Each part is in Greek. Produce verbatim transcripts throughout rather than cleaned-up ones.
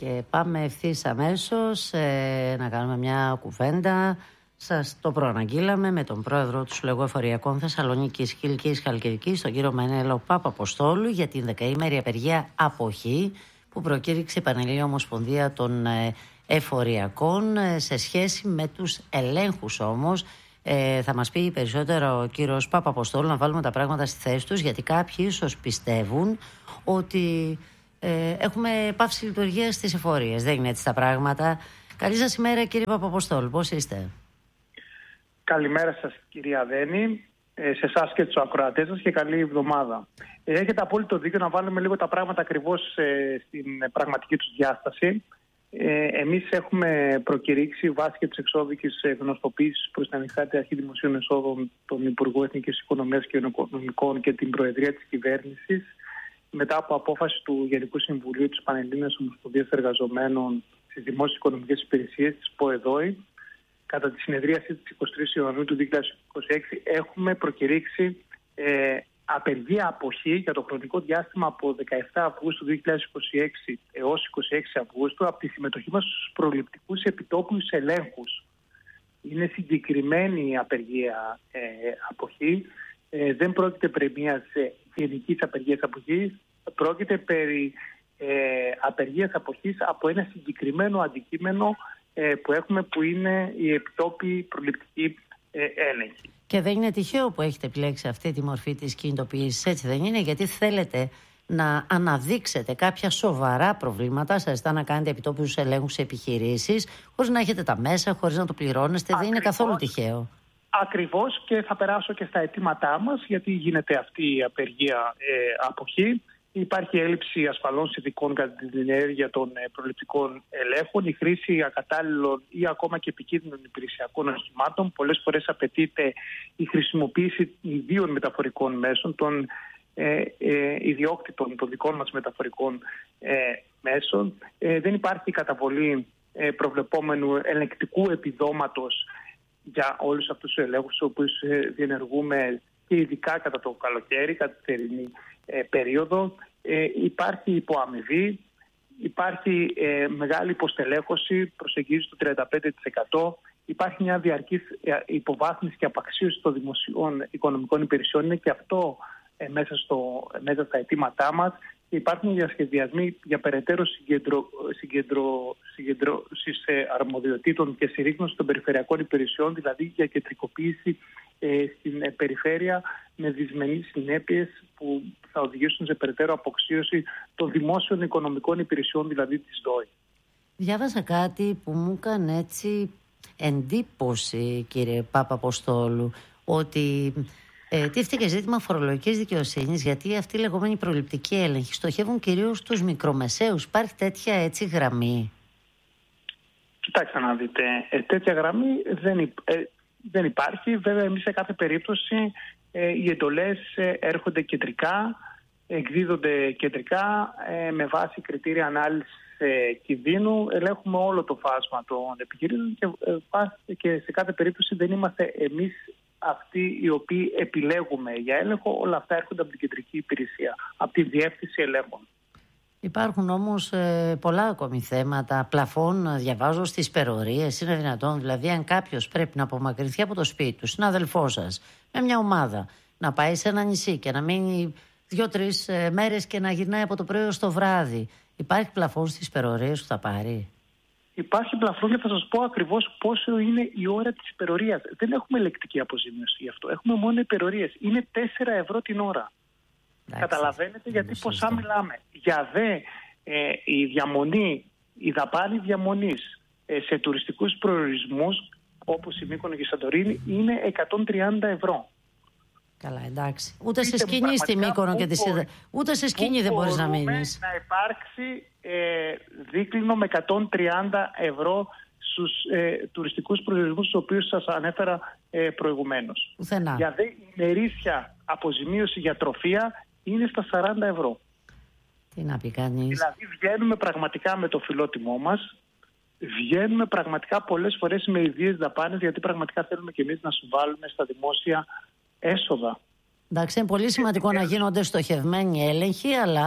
Και πάμε ευθύς αμέσως ε, να κάνουμε μια κουβέντα. Σας το προαναγγείλαμε με τον πρόεδρο του Συλλόγου Εφοριακών Θεσσαλονίκης, Κιλκής, Χαλκιδικής, τον κύριο Μενέλαο Παπαποστόλου, για την δεκαήμερη απεργία αποχή που προκήρυξε η Πανελλήνια Ομοσπονδία των ε, Εφοριακών ε, σε σχέση με τους ελέγχους όμως. Ε, θα μας πει περισσότερο ο κύριος Παπαποστόλου, να βάλουμε τα πράγματα στη θέση τους, γιατί κάποιοι ίσως πιστεύουν ότι ε, έχουμε πάυση λειτουργίας στις εφορίες. Δεν είναι έτσι τα πράγματα. Καλή σας ημέρα, κύριε Παπαποστόλου, πώς είστε? Καλημέρα σας, κυρία Δένη, σε εσάς και τους ακροατές σας, και καλή εβδομάδα. Έχετε απόλυτο δίκιο να βάλουμε λίγο τα πράγματα ακριβώς στην πραγματική τους διάσταση. Εμείς έχουμε προκηρύξει βάσει και της εξώδικης γνωστοποίησης προς την Ανεξάρτητη Αρχή Δημοσίων Εσόδων, τον Υπουργό Εθνικής Οικονομίας και Οικονομικών και την Προεδρία της Κυβέρνησης, μετά από απόφαση του Γενικού Συμβουλίου της Πανελλήνιας Ομοσπονδίας Εργαζομένων στις Δημόσιες Οικονομικές Υπηρεσίες της ΠΟΕΔΟΗ, κατά τη συνεδρίαση της εικοστή τρίτη Ιανουαρίου του δύο χιλιάδες είκοσι έξι, έχουμε προκηρύξει ε, απεργία αποχή για το χρονικό διάστημα από δεκαεφτά Αυγούστου δύο χιλιάδες είκοσι έξι έως είκοσι έξι Αυγούστου από τη συμμετοχή μας στους προληπτικούς επιτόπιους ελέγχους. Είναι συγκεκριμένη η απεργία ε, αποχή. Ε, δεν πρόκειται περί μιας γενικής απεργίας αποχής, πρόκειται περί ε, απεργίας αποχής από ένα συγκεκριμένο αντικείμενο ε, που έχουμε, που είναι η επιτόπιη προληπτική ε, έλεγχη. Και δεν είναι τυχαίο που έχετε επιλέξει αυτή τη μορφή της κινητοποίησης, έτσι δεν είναι? Γιατί θέλετε να αναδείξετε κάποια σοβαρά προβλήματα, σας ζητά να κάνετε επιτόπιους ελέγχους σε επιχειρήσεις, χωρίς να έχετε τα μέσα, χωρίς να το πληρώνεστε. Ακριβώς, δεν είναι καθόλου τυχαίο. Ακριβώς, και θα περάσω και στα αιτήματά μας, γιατί γίνεται αυτή η απεργία ε, αποχή. Υπάρχει έλλειψη ασφαλών συνθηκών κατά την ενέργεια των προληπτικών ελέγχων, η χρήση ακατάλληλων ή ακόμα και επικίνδυνων υπηρεσιακών οχημάτων. Πολλές φορές απαιτείται η χρησιμοποίηση ιδίων μεταφορικών μέσων, των ε, ε, ιδιόκτητων των δικών μας μεταφορικών ε, μέσων. Ε, δεν υπάρχει καταβολή ε, προβλεπόμενου ελεγκτικού επιδόματος για όλους αυτούς τους ελέγχους, τους οποίους ε, διενεργούμε και ειδικά κατά το καλοκαίρι, κατά τη θερινή ε, περίοδο. Ε, υπάρχει υποαμοιβή, υπάρχει ε, μεγάλη υποστελέχωση, προσεγγίζει το τριάντα πέντε τοις εκατό. Υπάρχει μια διαρκής ε, υποβάθμιση και απαξίωση των δημοσίων οικονομικών υπηρεσιών. Είναι και αυτό ε, μέσα, στο, μέσα στα αιτήματά μας. Υπάρχουν διασχεδιασμοί για περαιτέρω συγκεντρω, συγκεντρω, συγκεντρώσεις ε, αρμοδιοτήτων και συρρήγνωση των περιφερειακών υπηρεσιών, δηλαδή για κεντρικοποίηση ε, στην ε, περιφέρεια, με δυσμενείς συνέπειες που θα οδηγήσουν σε περαιτέρω αποξίωση των δημόσιων οικονομικών υπηρεσιών, δηλαδή της ΔΟΗ. Διάβασα κάτι που μου έκανε έτσι εντύπωση, κύριε Παπαποστόλου, ότι Ε, τίθεται ζήτημα φορολογικής δικαιοσύνης, γιατί αυτοί οι λεγόμενοι προληπτικοί έλεγχοι στοχεύουν κυρίως στους μικρομεσαίους. Υπάρχει τέτοια έτσι γραμμή? Κοιτάξτε να δείτε, ε, τέτοια γραμμή δεν, υ, ε, δεν υπάρχει. Βέβαια, εμείς σε κάθε περίπτωση ε, οι εντολές ε, έρχονται κεντρικά, εκδίδονται κεντρικά ε, με βάση κριτήρια ανάλυσης ε, κινδύνου. Ελέγχουμε όλο το φάσμα των επιχειρήσεων και, ε, και σε κάθε περίπτωση δεν είμαστε εμείς αυτοί οι οποίοι επιλέγουμε για έλεγχο. Όλα αυτά έρχονται από την κεντρική υπηρεσία, από τη διεύθυνση ελέγχων. Υπάρχουν όμως ε, πολλά ακόμη θέματα. Πλαφών, διαβάζω, στις υπερορίες. Είναι δυνατόν, δηλαδή, αν κάποιος πρέπει να απομακρυνθεί από το σπίτι του, συναδελφό σας, με μια ομάδα, να πάει σε ένα νησί και να μείνει δύο-τρεις ε, μέρες και να γυρνάει από το πρωί ως το βράδυ, υπάρχει πλαφών στις υπερορίες που θα πάρει? Υπάρχει πλαφόν και θα σας πω ακριβώς πόσο είναι η ώρα της υπερορίας. Δεν έχουμε λεκτική αποζημίωση γι' αυτό. Έχουμε μόνο υπερορίες. Είναι τέσσερα ευρώ την ώρα. Εντάξει, καταλαβαίνετε γιατί ποσά μιλάμε. Για δε ε, η διαμονή, η δαπάνη διαμονής ε, σε τουριστικούς προορισμούς όπως η Μύκονο και η Σαντορίνη είναι εκατόν τριάντα ευρώ. Καλά, εντάξει. Ούτε σε σκηνή στη Μύκονο και τη Σίδα. Ούτε σε σκηνή δεν μπορείς να μείνεις. Να υπάρξει ε, δίκλινο με εκατόν τριάντα ευρώ στους ε, τουριστικούς προορισμούς, τους οποίους σας ανέφερα ε, προηγουμένως. Πουθενά. Για δε ημερήσια αποζημίωση για τροφεία είναι στα σαράντα ευρώ. Τι να πει κανείς. Δηλαδή βγαίνουμε πραγματικά με το φιλότιμό μας, βγαίνουμε πραγματικά πολλές φορές με ιδίες δαπάνες, γιατί πραγματικά θέλουμε και εμείς να συμβάλλουμε στα δημόσια έσοδα. Εντάξει, είναι πολύ σημαντικό να γίνονται στοχευμένοι έλεγχοι, αλλά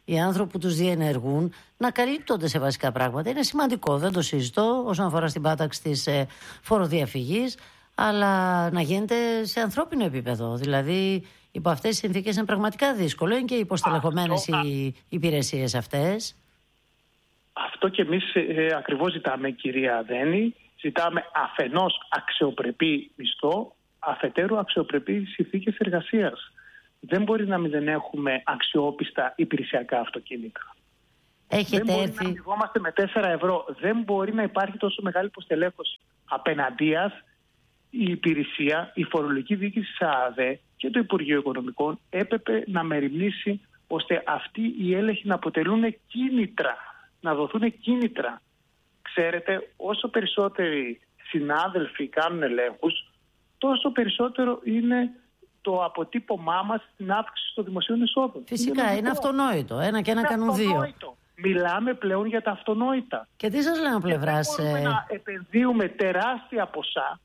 οι άνθρωποι που τους διενεργούν να καλύπτονται σε βασικά πράγματα. Είναι σημαντικό, δεν το συζητώ όσον αφορά στην πάταξη της ε, φοροδιαφυγής, αλλά να γίνεται σε ανθρώπινο επίπεδο. Δηλαδή, υπό αυτές τις συνθήκες είναι πραγματικά δύσκολο. Είναι και υποστελεχωμένες αυτό, οι υπηρεσίες αυτές. Αυτό και εμείς ε, ακριβώς ζητάμε, κυρία Δένη. Ζητάμε αφενός αξιοπρεπή μισθό, αφετέρου αξιοπρεπή συνθήκες εργασίας. Δεν μπορεί να μην δεν έχουμε αξιόπιστα υπηρεσιακά αυτοκίνητα. Έχετε δεν μπορεί έρθει... να αμοιβόμαστε με τέσσερα ευρώ. Δεν μπορεί να υπάρχει τόσο μεγάλη υποστελέχωση. Απέναντίας η υπηρεσία, η φορολογική διοίκηση της ΑΔΕ και το Υπουργείο Οικονομικών έπρεπε να μεριμνήσει ώστε αυτοί οι έλεγχοι να αποτελούν κίνητρα, να δοθούν κίνητρα. Ξέρετε, όσο περισσότεροι συνάδελφοι κάνουν ελέγχους, τόσο περισσότερο είναι το αποτύπωμά μας στην αύξηση των δημοσίων εσόδων. Φυσικά, είναι, είναι αυτονόητο. Ένα και ένα είναι κάνουν αυτονόητο. Δύο. Μιλάμε πλέον για τα αυτονόητα. Και τι σας λένε ο πλευράς... Δεν μπορούμε να επενδύουμε τεράστια ποσά,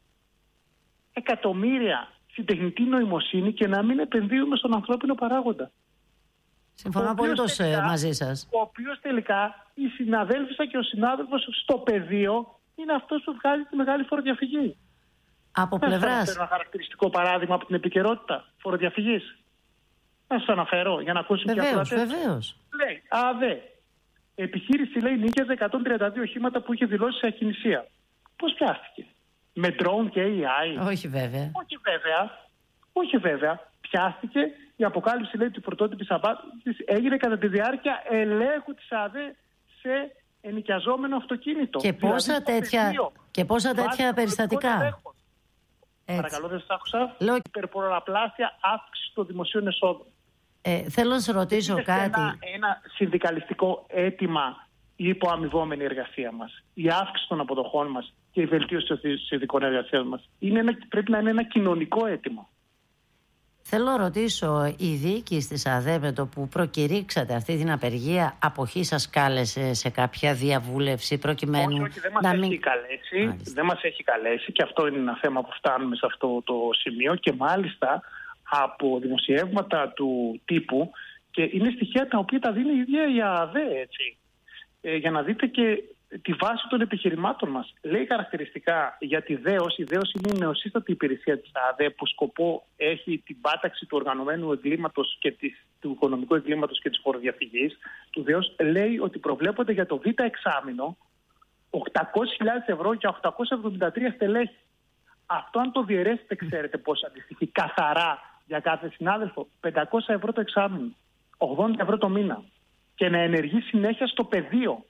εκατομμύρια στην τεχνητή νοημοσύνη και να μην επενδύουμε στον ανθρώπινο παράγοντα. Συμφωνώ απολύτως μαζί σας. Ο οποίος τελικά η συναδέλφισσα και ο συνάδελφος στο πεδίο είναι αυτός που βγάζει τη μεγάλη φοροδιαφυγή. Από πλευράς. Να σας ένα χαρακτηριστικό παράδειγμα από την επικαιρότητα φοροδιαφυγής. Να σας αναφέρω για να ακούσουμε και βεβαίως, βεβαίως. Λέει, ΑΔΕ, επιχείρηση λέει νίκιαζε εκατόν τριάντα δύο οχήματα που είχε δηλώσει σε ακινησία. Πώς πιάστηκε? Με drone και έι άι? Όχι βέβαια. Όχι βέβαια. Όχι βέβαια. Πιάστηκε. Η αποκάλυψη λέει του πρωτότυπης απάτης έγινε κατά τη διάρκεια ελέγχου της ΑΔΕ σε ενοικιαζόμενο αυτοκίνητο. Και πόσα δηλαδή, τέτοια, και πόσα τέτοια περιστατικά. Παρακαλώ, δεν σας άκουσα. Λέω... Υπερπολαπλάσια αύξηση των δημοσίων εσόδων. Ε, θέλω να σας ρωτήσω είναι κάτι. Ένα, ένα συνδικαλιστικό αίτημα η υποαμοιβόμενη εργασία μας, η αύξηση των αποδοχών μας και η βελτίωση των συνδικών εργασίας μας. Είναι ένα, πρέπει να είναι ένα κοινωνικό αίτημα. Θέλω να ρωτήσω, η διοίκηση της ΑΔΕ με το που προκηρύξατε αυτή την απεργία, αποχή σας κάλεσε σε κάποια διαβούλευση προκειμένου... Όχι, όχι, δεν μας, έχει μην... καλέσει, δεν μας έχει καλέσει και αυτό είναι ένα θέμα που φτάνουμε σε αυτό το σημείο και μάλιστα από δημοσιεύματα του τύπου και είναι στοιχεία τα οποία τα δίνει η ίδια η ΑΔΕ, έτσι, ε, για να δείτε και τη βάση των επιχειρημάτων μας. Λέει χαρακτηριστικά για τη ΔΕΟΣ. Η ΔΕΟΣ είναι η νεοσύστατη υπηρεσία της ΑΔΕ που σκοπό έχει την πάταξη του οργανωμένου εγκλήματος και της, του οικονομικού εγκλήματος και της φοροδιαφυγής. Του ΔΕΟΣ λέει ότι προβλέπονται για το β' εξάμηνο οκτακόσιες χιλιάδες ευρώ για οκτακόσια εβδομήντα τρία στελέχη. Αυτό αν το διαιρέσετε ξέρετε πώς αντιστοιχεί καθαρά για κάθε συνάδελφο? πεντακόσια ευρώ το εξάμηνο, ογδόντα ευρώ το μήνα και να ενεργεί συνέχεια στο πεδίο.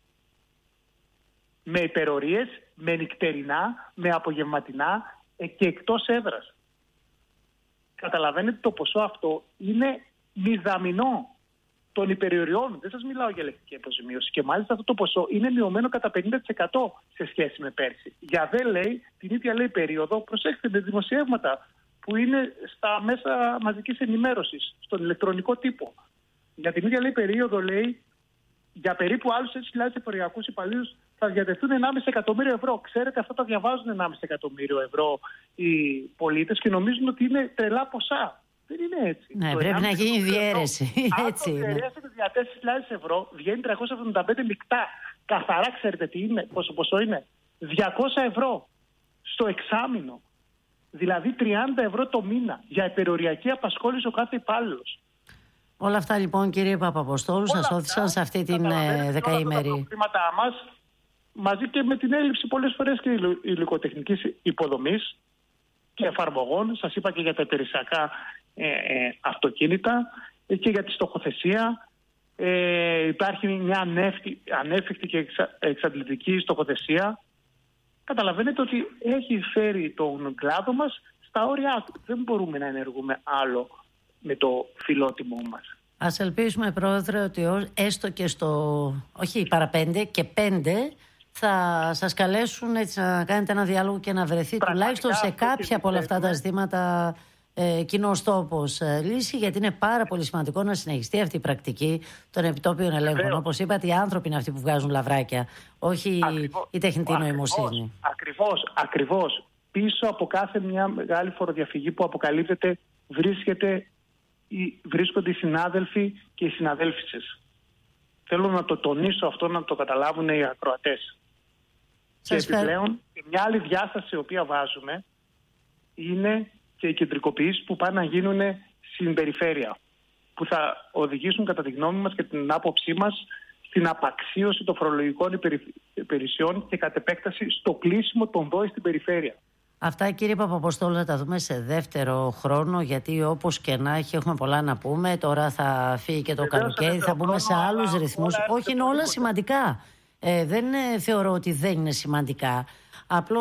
Με υπερορίες, με νυχτερινά, με απογευματινά και εκτός έδρας. Καταλαβαίνετε το ποσό αυτό είναι μηδαμινό των υπερηριών. Δεν σας μιλάω για ελεκτική αποζημίωση. Και μάλιστα αυτό το ποσό είναι μειωμένο κατά πενήντα τοις εκατό σε σχέση με πέρσι. Για δε λέει, την ίδια λέει περίοδο, προσέξτε με δημοσιεύματα που είναι στα μέσα μαζικής ενημέρωσης, στον ηλεκτρονικό τύπο. Για την ίδια λέει περίοδο λέει, για περίπου άλλους έξι χιλιάδες εφοριακούς υπαλλήλους θα διατεθούν ενάμιση εκατομμύριο ευρώ. Ξέρετε, αυτά τα διαβάζουν ενάμιση εκατομμύριο ευρώ οι πολίτες και νομίζουν ότι είναι τρελά ποσά. Δεν είναι έτσι. Ναι, το πρέπει να γίνει διαίρεση. Έτσι είναι. Αν το διαιρέσετε για τέσσερις χιλιάδες ευρώ, βγαίνει τριακόσια εβδομήντα πέντε μεικτά. Καθαρά ξέρετε τι είναι, πόσο ποσό είναι? διακόσια ευρώ στο εξάμηνο. Δηλαδή τριάντα ευρώ το μήνα για υπεροριακή απασχόληση ο κάθε υπάλληλος. Όλα αυτά λοιπόν, κύριε Παπαποστόλου, σας όθησαν σε αυτή την δεκαήμερη. Τα προβλήματά μας, μαζί και με την έλλειψη πολλές φορές και υλικοτεχνικής υποδομής και εφαρμογών, σας είπα και για τα υπηρεσιακά ε, ε, αυτοκίνητα ε, και για τη στοχοθεσία. Ε, υπάρχει μια ανέφικτη, ανέφικτη και εξα, εξαντλητική στοχοθεσία. Καταλαβαίνετε ότι έχει φέρει τον κλάδο μας στα όρια του. Δεν μπορούμε να ενεργούμε άλλο με το φιλότιμό μας. Ας ελπίσουμε, Πρόεδρε, ότι έστω και στο, όχι παραπέντε και πέντε, θα σας καλέσουν έτσι να κάνετε ένα διάλογο και να βρεθεί πραγματικά, τουλάχιστον σε κάποια από όλα αυτά τα ζητήματα ε, κοινός τόπος ε, λύση, γιατί είναι πάρα πολύ σημαντικό να συνεχιστεί αυτή η πρακτική των επιτόπιων ελέγχων. Όπως είπατε, οι άνθρωποι είναι αυτοί που βγάζουν λαβράκια, όχι ακριβώς, η τεχνητή νοημοσύνη. Ακριβώς, ακριβώς. Πίσω από κάθε μια μεγάλη φοροδιαφυγή που αποκαλύπτεται βρίσκεται, βρίσκονται οι συνάδελφοι και οι συναδέλφισες. Θέλω να το τονίσω αυτό, να το καταλάβουν οι ακροατές. Και επιπλέον, μια άλλη διάσταση η οποία βάζουμε είναι και οι κεντρικοποιήσεις που πάνε να γίνουν στην περιφέρεια, που θα οδηγήσουν κατά τη γνώμη μας και την άποψή μας στην απαξίωση των φορολογικών υπηρεσιών και κατ' επέκταση στο κλείσιμο των ΔΟΗ στην περιφέρεια. Αυτά, κύριε Παπαποστόλου, θα τα δούμε σε δεύτερο χρόνο, γιατί όπως και να έχει έχουμε πολλά να πούμε. Τώρα θα φύγει και το καλοκαίρι, θα μπούμε σε άλλους ρυθμούς. Όχι, είναι όλα σημαντικά. Ε, δεν ε, θεωρώ ότι δεν είναι σημαντικά. Απλώς